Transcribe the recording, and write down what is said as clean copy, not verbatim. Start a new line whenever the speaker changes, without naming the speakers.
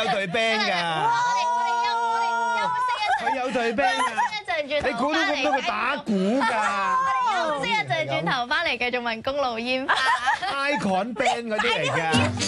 有隊 band 㗎。佢有隊 band 㗎。你估到咁多佢打鼓㗎？
休息一陣，轉頭翻嚟繼續問公路煙花。
Icon band 嗰啲嚟㗎。